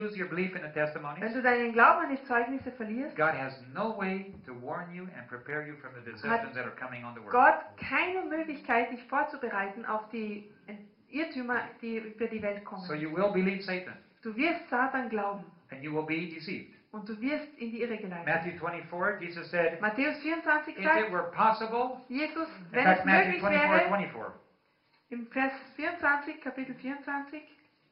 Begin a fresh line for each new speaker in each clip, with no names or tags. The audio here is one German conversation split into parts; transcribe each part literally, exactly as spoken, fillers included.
lose your belief in the testimonies,
Wenn du deinen Glauben an die Zeugnisse verlierst,
God has no way to warn you and prepare you from the deceptions that are coming on the world.
Gott keine Möglichkeit, dich vorzubereiten auf die Irrtümer, die über die Welt kommen.
So you will believe Satan,
Du wirst Satan glauben
and you will be deceived.
und du wirst in die Irre geleitet.
Matthew twenty-four, Jesus said,
Matthäus vierundzwanzig
if it
sagt,
were possible,
Jesus,
in
wenn
fact,
es
Matthew
möglich
twenty-four,
wäre,
twenty-four.
im Vers vierundzwanzig, Kapitel vierundzwanzig,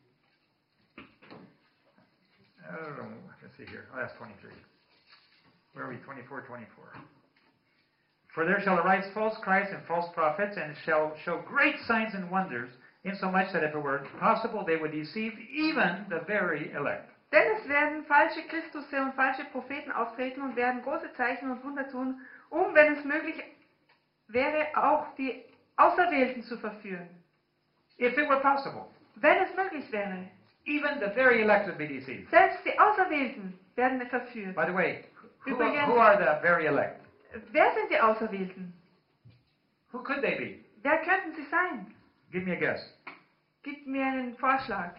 I don't know, let's see here. Oh, that's twenty-three. Where are we? twenty-four, twenty-four. For there shall arise false Christs and false prophets, and shall show great signs and wonders, insomuch that if it were possible, they would deceive even the very elect.
denn es werden falsche Christusse und falsche Propheten auftreten und werden große Zeichen und Wunder tun, um, wenn es möglich wäre, auch die Auserwählten zu verführen.
If it were possible,
Wenn es möglich wäre.
even the very elect would be deceived.
Selbst die Auserwählten werden verführt.
By the way, who,
Übrigens-
who are the very elect?
Wer sind die Auserwählten?
Who could they be?
Wer könnten sie sein?
Give me a guess.
Gib mir einen Vorschlag.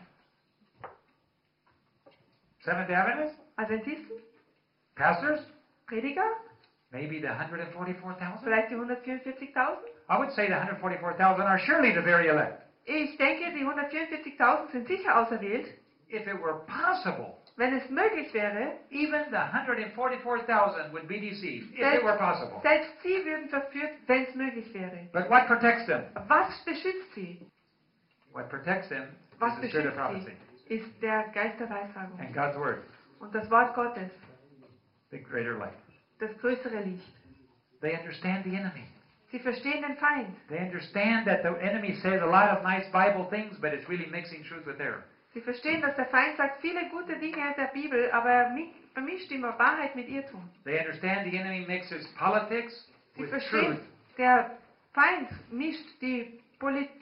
Seventh Adventists?
Adventisten?
Pastors?
Prediger?
Maybe the one hundred forty-four thousand?
Vielleicht die hundertvierundvierzigtausend?
I would say the one hundred forty-four thousand are surely the very elect.
Ich denke, die hundertvierundvierzigtausend sind sicher auserwählt.
If it were possible,
Wenn es möglich wäre,
even the one hundred forty-four thousand would be deceived, if it were possible.
selbst sie würden verführt, wenn es möglich wäre.
But what protects them?
Was beschützt sie?
What protects them
Was
is the spirit of
beschützt
prophecy
sie? Ist der Geist der Weissagung.
and God's word,
Und das Wort Gottes,
the greater light.
das größere Licht.
They understand the enemy.
Sie verstehen den Feind.
They understand that the enemy says a lot of nice Bible things, but it's really mixing truth with error.
Sie verstehen, dass der Feind sagt viele gute Dinge der Bibel, aber er mi- vermischt immer Wahrheit mit Irrtum.
They understand the enemy mixes politics
Sie
with
verstehen,
truth.
der Feind mischt die Politik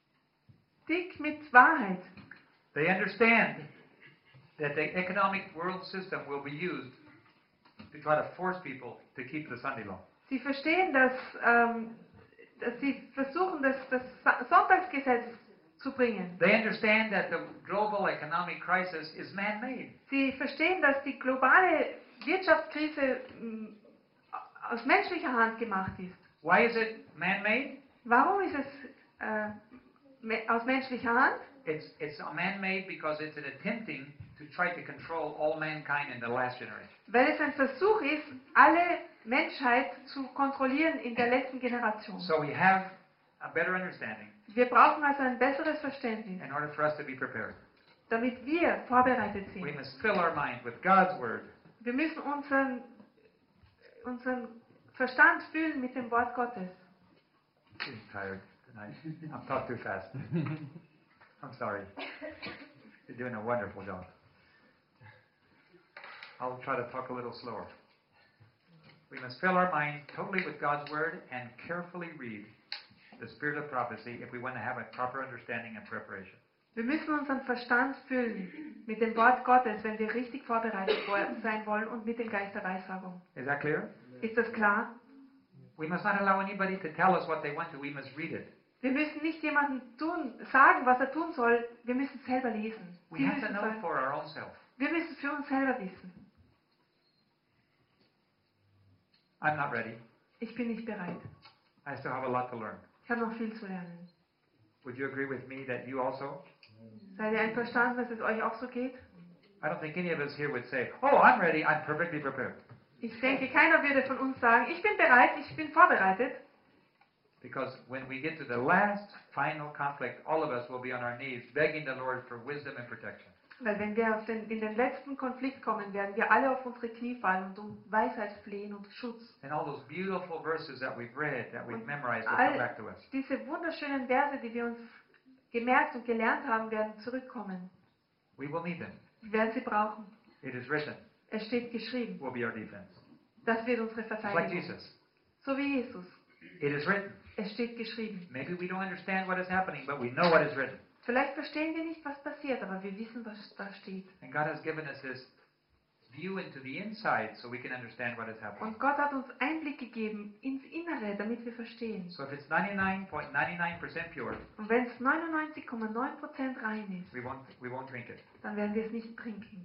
mit Wahrheit.
They understand that the economic world system will be used to try to force people to keep the Sunday law.
Sie verstehen, dass, ähm, dass sie versuchen, das, das Sa- Sonntagsgesetz zu bringen.
They understand that the global economic crisis is man-made.
Sie verstehen, dass die globale Wirtschaftskrise mh, aus menschlicher Hand gemacht ist.
Why is it man-made?
Warum ist es äh, me aus menschlicher Hand?
It's, it's man-made because it's an attempting to try to control all mankind in the last generation.
Weil es ein Versuch ist, alle Menschheit zu kontrollieren in der letzten Generation.
So we have a better understanding
Wir brauchen also ein besseres Verständnis,
in order for us to be prepared.
damit wir vorbereitet
We
sind.
must fill our mind with God's word.
Wir müssen unseren, unseren Verstand füllen mit dem Wort Gottes.
I'm tired tonight. I'm talking too fast. I'm sorry. You're doing a wonderful job. I'll try to talk a little slower. We must fill our minds totally with God's word and carefully read the spirit of prophecy if we want to have a proper understanding and preparation.
Wir müssen unseren Verstand füllen mit dem Wort Gottes, wenn wir richtig vorbereitet wo- sein wollen und mit dem Geist der Weissagung.
Is that clear?
Ist das klar?
We must not allow anybody to tell us what they want to. We must read it.
Wir müssen nicht jemandem tun, sagen, was er tun soll. Wir müssen es selber lesen.
We
Sie
have to
müssen
know
sagen,
for our own self.
wir müssen für uns selber wissen.
I'm not ready.
Ich bin nicht bereit.
I still have a lot to learn.
Ich habe noch viel zu lernen.
Would you agree with me that you also?
Seid ihr einverstanden, dass es euch auch so geht?
I don't think any of us here would say, oh, I'm ready, I'm perfectly prepared.
Ich denke, keiner würde von uns sagen, ich bin bereit, ich bin vorbereitet.
Because when we get to the last final conflict, all of us will be on our knees begging the Lord for wisdom and protection.
Weil wenn wir auf den, in den letzten Konflikt kommen, werden wir alle auf unsere Knie fallen und um Weisheit flehen und Schutz.
And all those beautiful verses that we've read, that we've
Und
memorized, will come
all
back to us.
diese wunderschönen Verse, die wir uns gemerkt und gelernt haben, werden zurückkommen.
We will need them.
Wir werden sie brauchen.
It is written,
Es steht geschrieben.
will be our defense.
Das wird unsere
Just like
Verteidigung.
Jesus.
So wie Jesus.
It is written.
Es steht geschrieben.
Maybe we don't understand what is happening, but we know what is written.
Vielleicht verstehen wir nicht, was passiert, aber wir wissen, was da steht.
And God has given us this view into the inside so we can understand what is happening.
Und Gott hat uns Einblick gegeben ins Innere, damit wir verstehen.
So if it's ninety-nine point nine nine percent pure,
Und wenn es neunundneunzig Komma neun Prozent rein ist,
we won't we won't drink it.
dann werden wir es nicht trinken.